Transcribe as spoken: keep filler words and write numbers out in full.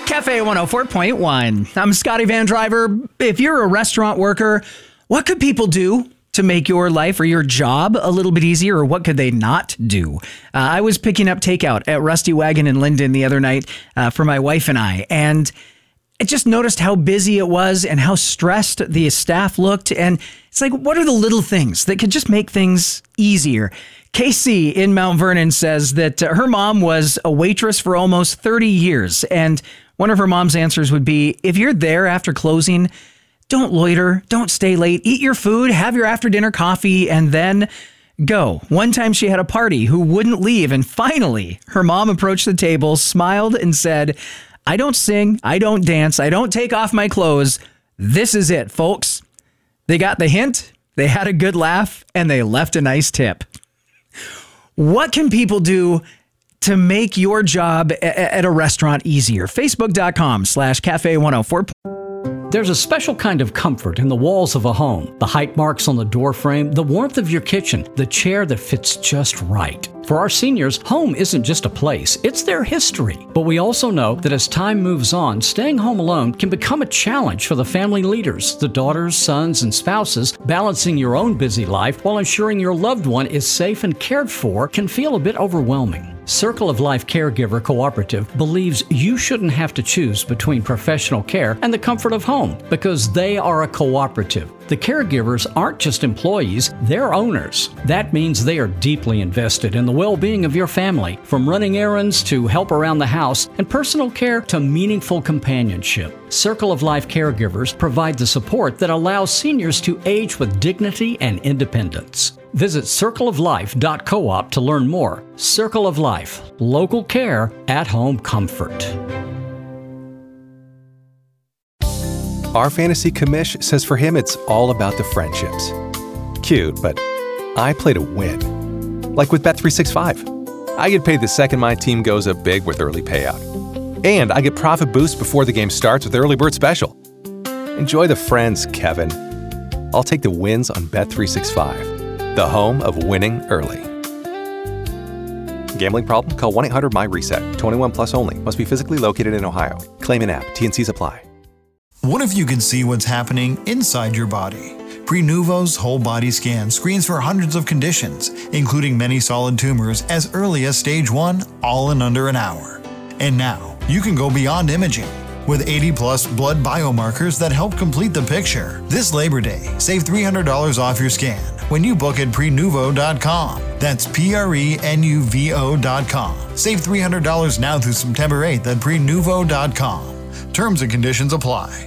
Cafe one oh four point one. I'm Scotty Van Driver. If you're a restaurant worker, what could people do to make your life or your job a little bit easier, or what could they not do? Uh, I was picking up takeout at Rusty Wagon in Linden the other night uh, for my wife and I, and I just noticed how busy it was and how stressed the staff looked. And it's like, what are the little things that could just make things easier? Casey in Mount Vernon says that uh, her mom was a waitress for almost thirty years. And one of her mom's answers would be, if you're there after closing, don't loiter, don't stay late, eat your food, have your after dinner coffee, and then go. One time she had a party who wouldn't leave. And finally, her mom approached the table, smiled, and said, I don't sing, I don't dance, I don't take off my clothes. This is it, folks. They got the hint, they had a good laugh, and they left a nice tip. What can people do to make your job at a restaurant easier? Facebook.com slash Cafe 104. There's a special kind of comfort in the walls of a home. The height marks on the door frame, the warmth of your kitchen, the chair that fits just right. For our seniors, home isn't just a place, it's their history. But we also know that as time moves on, staying home alone can become a challenge for the family leaders, the daughters, sons, and spouses. Balancing your own busy life while ensuring your loved one is safe and cared for can feel a bit overwhelming. Circle of Life Caregiver Cooperative believes you shouldn't have to choose between professional care and the comfort of home because they are a cooperative. The caregivers aren't just employees, they're owners. That means they are deeply invested in the well-being of your family, from running errands to help around the house and personal care to meaningful companionship. Circle of Life Caregivers provide the support that allows seniors to age with dignity and independence. Visit circle of life dot coop to learn more. Circle of Life, local care, at-home comfort. Our fantasy commish says for him it's all about the friendships. Cute, but I play to win. Like with Bet three sixty-five. I get paid the second my team goes up big with early payout. And I get profit boost before the game starts with Early Bird Special. Enjoy the friends, Kevin. I'll take the wins on Bet three sixty-five, the home of winning early. Gambling problem? Call one eight hundred M Y reset. twenty-one plus only. Must be physically located in Ohio. Claim in app. T N Cs apply. What if you could see what's happening inside your body? Prenuvo's whole body scan screens for hundreds of conditions, including many solid tumors as early as stage one, all in under an hour. And now, you can go beyond imaging. With eighty plus blood biomarkers that help complete the picture. This Labor Day, save three hundred dollars off your scan when you book at prenuvo dot com. That's P R E N U V O dot com. Save three hundred dollars now through September eighth at prenuvo dot com. Terms and conditions apply.